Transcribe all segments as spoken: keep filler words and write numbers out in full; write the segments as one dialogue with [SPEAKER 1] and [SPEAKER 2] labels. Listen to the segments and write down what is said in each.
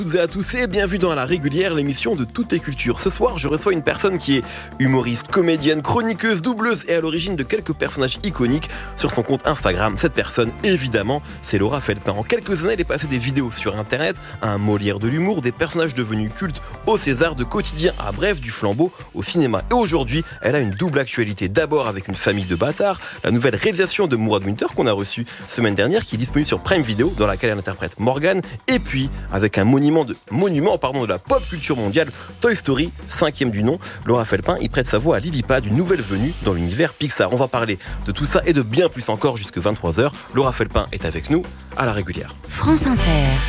[SPEAKER 1] Toutes et à tous et bienvenue dans La Régulière, l'émission de toutes les cultures. Ce soir, je reçois une personne qui est humoriste, comédienne, chroniqueuse, doubleuse et à l'origine de quelques personnages iconiques sur son compte Instagram. Cette personne, évidemment, c'est Laura Felpin. En quelques années, elle est passée des vidéos sur Internet à un Molière de l'humour, des personnages devenus cultes au César, de quotidien à bref, du flambeau au cinéma. Et aujourd'hui, elle a une double actualité. D'abord avec une famille de bâtards, la nouvelle réalisation de Mourad Winter qu'on a reçue semaine dernière, qui est disponible sur Prime Video, dans laquelle elle interprète Morgane. Et puis, avec un monument de, monument, pardon, de la pop culture mondiale, Toy Story, cinquième du nom, Laura Felpin y prête sa voix à Lillipad, une nouvelle venue dans l'univers Pixar. On va parler de tout ça et de bien plus encore jusqu'à vingt-trois heures. Laura Felpin est avec nous à La Régulière.
[SPEAKER 2] France Inter.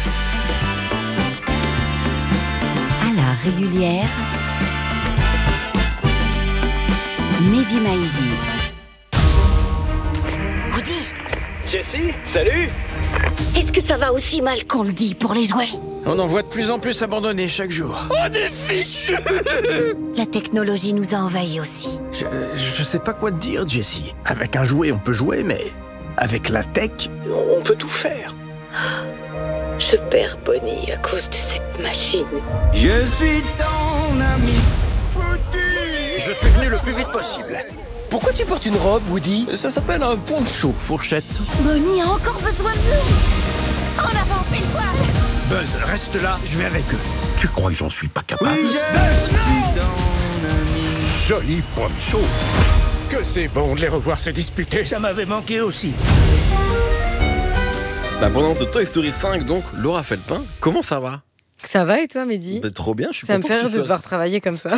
[SPEAKER 2] À La Régulière. Mehdi Maizi.
[SPEAKER 3] Woody,
[SPEAKER 4] Jessie, salut!
[SPEAKER 3] est-ce que ça va aussi mal qu'on le dit pour les jouets?
[SPEAKER 4] On en voit de plus en plus abandonnés chaque jour. On est fichus!
[SPEAKER 3] La technologie nous a envahis aussi.
[SPEAKER 4] Je, je sais pas quoi te dire, Jessie. Avec un jouet, on peut jouer, mais avec la tech, on peut tout faire.
[SPEAKER 3] Je perds Bonnie à cause de cette machine.
[SPEAKER 4] Je suis ton ami. Je suis venu le plus vite possible.
[SPEAKER 5] Pourquoi tu portes une robe, Woody?
[SPEAKER 4] Ça s'appelle un poncho, fourchette.
[SPEAKER 3] Bonnie a encore besoin de nous. En avant, pile poil.
[SPEAKER 4] Buzz, reste là, je vais avec eux.
[SPEAKER 5] Tu crois que j'en suis pas capable?
[SPEAKER 4] Oui, je suis ton ami.
[SPEAKER 5] Joli poncho. Que c'est bon de les revoir se disputer.
[SPEAKER 4] Ça m'avait manqué aussi.
[SPEAKER 1] La bande de Toy Story cinq, donc, Laura Felpin, comment ça va?
[SPEAKER 6] Ça va et toi, Mehdi?
[SPEAKER 1] Bah, trop bien, je suis
[SPEAKER 6] Ça me
[SPEAKER 1] content
[SPEAKER 6] fait
[SPEAKER 1] que
[SPEAKER 6] rire
[SPEAKER 1] tu
[SPEAKER 6] de
[SPEAKER 1] sois-
[SPEAKER 6] devoir travailler comme ça.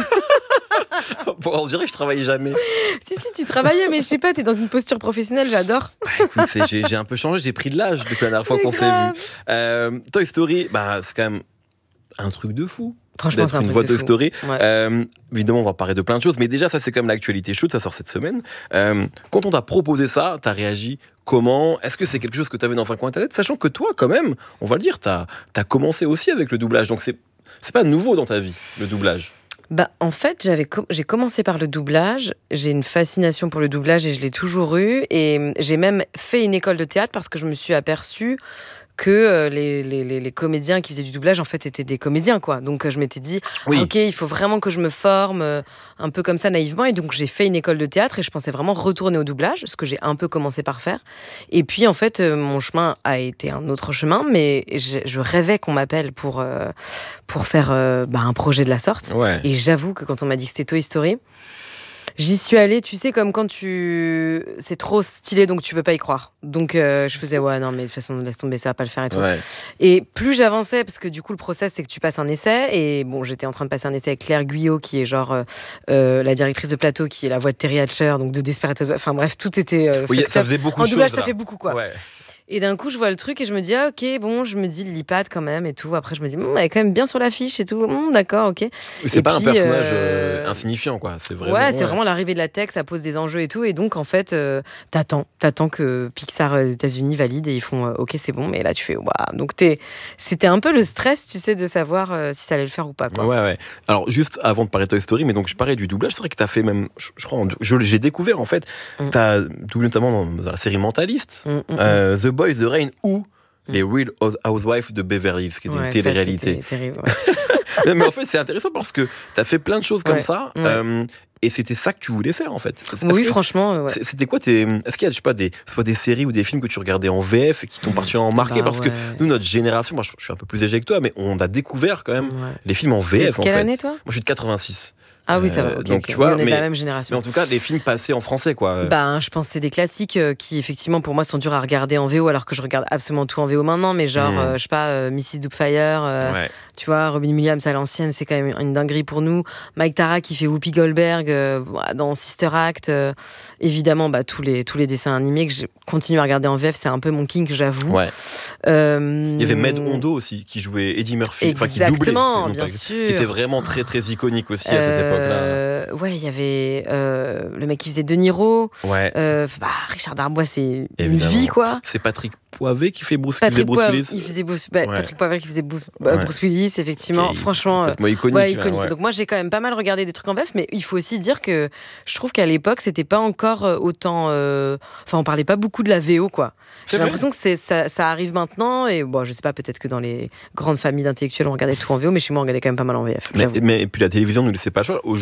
[SPEAKER 1] Bon, on dirait que je travaillais jamais.
[SPEAKER 6] Si, si, tu travaillais, mais je sais pas, t'es dans une posture professionnelle, j'adore.
[SPEAKER 1] Écoute, c'est- j'ai, j'ai un peu changé, j'ai pris de l'âge depuis la dernière fois
[SPEAKER 6] C'est
[SPEAKER 1] qu'on s'est
[SPEAKER 6] grave.
[SPEAKER 1] vu. Euh, Toy Story, bah, c'est quand même un truc de fou.
[SPEAKER 6] Franchement,
[SPEAKER 1] D'être
[SPEAKER 6] c'est un
[SPEAKER 1] une
[SPEAKER 6] truc
[SPEAKER 1] voix
[SPEAKER 6] de
[SPEAKER 1] Toy
[SPEAKER 6] fou.
[SPEAKER 1] Story.
[SPEAKER 6] Ouais.
[SPEAKER 1] Euh, évidemment, on va parler de plein de choses, mais déjà, ça, c'est quand même l'actualité chaude, ça sort cette semaine. Euh, quand on t'a proposé ça, t'as réagi comment? Est-ce que c'est quelque chose que t'avais dans un coin de ta tête? Sachant que toi, quand même, on va le dire, t'as, t'as commencé aussi avec le doublage, donc c'est, c'est pas nouveau dans ta vie, le doublage.
[SPEAKER 6] Bah, en fait, j'avais com- j'ai commencé par le doublage. J'ai une fascination pour le doublage et je l'ai toujours eu. Et hum, j'ai même fait une école de théâtre parce que je me suis aperçue que euh, les, les, les, les comédiens qui faisaient du doublage, en fait, étaient des comédiens, quoi. Donc, euh, je m'étais dit,
[SPEAKER 1] Oui.
[SPEAKER 6] ah, ok, il faut vraiment que je me forme euh, un peu comme ça, naïvement. Et donc, j'ai fait une école de théâtre et je pensais vraiment retourner au doublage, ce que j'ai un peu commencé par faire. Et puis, en fait, euh, mon chemin a été un autre chemin, mais je, je rêvais qu'on m'appelle pour, euh, pour faire euh, bah, un projet de la sorte.
[SPEAKER 1] Ouais.
[SPEAKER 6] Et j'avoue que quand on m'a dit que c'était Toy Story, j'y suis allée, tu sais, comme quand tu... C'est trop stylé, donc tu veux pas y croire. Donc euh, je faisais, ouais, non, mais de toute façon, laisse tomber, ça va pas le faire et tout.
[SPEAKER 1] Ouais.
[SPEAKER 6] Et plus j'avançais, parce que du coup, le process, c'est que tu passes un essai. Et bon, j'étais en train de passer un essai avec Claire Guyot, qui est genre euh, euh, la directrice de plateau, qui est la voix de Terry Hatcher, donc de Desperate Housewives. Enfin bref, tout était... euh,
[SPEAKER 1] Oui,
[SPEAKER 6] fucked
[SPEAKER 1] ça
[SPEAKER 6] up.
[SPEAKER 1] faisait beaucoup
[SPEAKER 6] En
[SPEAKER 1] de
[SPEAKER 6] doublage,
[SPEAKER 1] choses.
[SPEAKER 6] ça
[SPEAKER 1] là.
[SPEAKER 6] fait beaucoup, quoi.
[SPEAKER 1] Ouais.
[SPEAKER 6] Et d'un coup, je vois le truc et je me dis, ah, ok, bon, je me dis Lillipad quand même et tout. Après, je me dis, Hum, elle est quand même bien sur l'affiche et tout. Hum, d'accord, ok.
[SPEAKER 1] C'est
[SPEAKER 6] Et
[SPEAKER 1] pas
[SPEAKER 6] puis,
[SPEAKER 1] un personnage
[SPEAKER 6] euh,
[SPEAKER 1] euh, insignifiant, quoi. C'est vraiment.
[SPEAKER 6] Ouais, c'est vraiment l'arrivée de la tech, ça pose des enjeux et tout. Et donc, en fait, euh, t'attends. T'attends que Pixar aux États-Unis valide et ils font euh, OK, c'est bon. Mais là, tu fais waouh. Donc, t'es... c'était un peu le stress, tu sais, de savoir euh, si ça allait le faire ou pas. Quoi.
[SPEAKER 1] Ouais, ouais. Alors, juste avant de parler de Toy Story, mais donc je parlais du doublage, c'est vrai que t'as fait même. Je, je crois, en- je- j'ai découvert, en fait,
[SPEAKER 6] Mm.
[SPEAKER 1] t'as doublé notamment dans la série Mentaliste,
[SPEAKER 6] Mm, mm, mm.
[SPEAKER 1] euh, The Boys, The Rain ou les Real Housewives de Beverly Hills, qui était
[SPEAKER 6] Ouais,
[SPEAKER 1] une
[SPEAKER 6] ça,
[SPEAKER 1] télé-réalité.
[SPEAKER 6] c'était terrible. Ouais.
[SPEAKER 1] Non, mais en fait, c'est intéressant parce que t'as fait plein de choses comme
[SPEAKER 6] Ouais,
[SPEAKER 1] ça,
[SPEAKER 6] ouais.
[SPEAKER 1] euh, et c'était ça que tu voulais faire, en fait. Est-ce
[SPEAKER 6] Oui,
[SPEAKER 1] que-
[SPEAKER 6] franchement, euh, ouais.
[SPEAKER 1] c'est- C'était quoi tes... Est-ce qu'il y a, je sais pas, des, soit des séries ou des films que tu regardais en V F et qui t'ont particulièrement marqué?
[SPEAKER 6] Bah
[SPEAKER 1] Parce que
[SPEAKER 6] ouais.
[SPEAKER 1] nous, notre génération, moi je, je suis un peu plus âgé que toi, mais on a découvert quand même
[SPEAKER 6] Ouais.
[SPEAKER 1] les films en
[SPEAKER 6] T'es
[SPEAKER 1] V
[SPEAKER 6] de
[SPEAKER 1] F, en
[SPEAKER 6] quelle
[SPEAKER 1] fait.
[SPEAKER 6] année, toi?
[SPEAKER 1] Moi, je suis de quatre-vingt-six.
[SPEAKER 6] Ah oui, ça va.
[SPEAKER 1] Euh,
[SPEAKER 6] ok,
[SPEAKER 1] donc,
[SPEAKER 6] ok.
[SPEAKER 1] tu vois,
[SPEAKER 6] on est de
[SPEAKER 1] mais-
[SPEAKER 6] la même
[SPEAKER 1] Mais
[SPEAKER 6] génération.
[SPEAKER 1] en tout cas, des films passés en français, quoi.
[SPEAKER 6] Ben, je pense que c'est des classiques euh, qui, effectivement, pour moi, sont durs à regarder en V O, alors que je regarde absolument tout en V O maintenant. Mais genre,
[SPEAKER 1] Mm.
[SPEAKER 6] euh, je sais pas, euh, missus Doubtfire, euh,
[SPEAKER 1] Ouais.
[SPEAKER 6] tu vois, Robin Williams à l'ancienne, c'est quand même une dinguerie pour nous. Mike Tara qui fait Whoopi Goldberg euh, dans Sister Act. euh, évidemment, bah, tous, les, tous les dessins animés que je continue à regarder en V F, c'est un peu mon kink, j'avoue.
[SPEAKER 1] Ouais.
[SPEAKER 6] Euh,
[SPEAKER 1] Il y avait Med Hondo aussi, qui jouait Eddie Murphy. Enfin, qui doublait.
[SPEAKER 6] Exactement,
[SPEAKER 1] non
[SPEAKER 6] bien
[SPEAKER 1] pas-
[SPEAKER 6] sûr.
[SPEAKER 1] Qui était vraiment très, très iconique aussi à cette époque-là.
[SPEAKER 6] Euh, euh, ouais, il y avait euh, le mec qui faisait De Niro.
[SPEAKER 1] Ouais.
[SPEAKER 6] Euh, bah, Richard Darbois, c'est
[SPEAKER 1] Évidemment.
[SPEAKER 6] une vie, quoi.
[SPEAKER 1] C'est Patrick Poivet qui fait Bruce, qui faisait
[SPEAKER 6] Patrick
[SPEAKER 1] Bruce
[SPEAKER 6] Poivre,
[SPEAKER 1] Willis.
[SPEAKER 6] il faisait Bruce, bah,
[SPEAKER 1] Ouais.
[SPEAKER 6] Patrick Poivre qui faisait Bruce, bah,
[SPEAKER 1] Ouais.
[SPEAKER 6] Bruce Willis, effectivement.
[SPEAKER 1] Qui est
[SPEAKER 6] Franchement, euh,
[SPEAKER 1] complètement iconique.
[SPEAKER 6] ouais,
[SPEAKER 1] là,
[SPEAKER 6] iconique.
[SPEAKER 1] ouais.
[SPEAKER 6] Donc moi, j'ai quand même pas mal regardé des trucs en V F, mais il faut aussi dire que je trouve qu'à l'époque, c'était pas encore euh, autant. euh, Enfin, on parlait pas beaucoup de la V O, quoi.
[SPEAKER 1] C'est
[SPEAKER 6] J'ai
[SPEAKER 1] vrai.
[SPEAKER 6] l'impression que c'est, ça, ça arrive maintenant, et bon, je sais pas, peut-être que dans les grandes familles d'intellectuels, on regardait tout en V O, mais chez moi, on regardait quand même pas mal en V F.
[SPEAKER 1] Mais,
[SPEAKER 6] j'avoue.
[SPEAKER 1] mais et puis la télévision ne nous laissait pas le choix.